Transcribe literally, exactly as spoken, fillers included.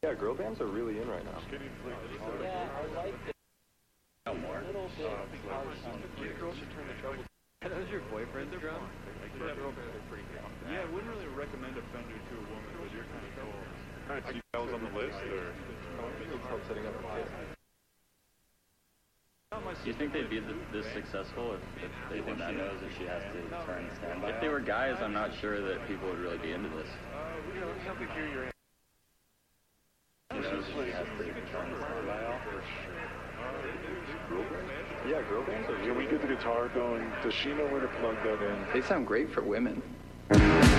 Yeah, girl bands are really in right now. Yeah, I like it. No more. You girls should turn the trouble. Are those your boyfriend's drum? Yeah, girl bands are pretty good. Yeah, I wouldn't really recommend a Fender to a woman, but you're kind of cool. All right, so you guys on the list, or? It's help setting up a kit. Do you think they'd be th- this successful if, if they did not know that she has to turn standby? If they were guys, I'm not sure that people would really be into this. You know, help me hear your You know, she has to turn standby off. Yeah, girl bands are Can we get the guitar going? Does she know where to plug that in? They sound great for women.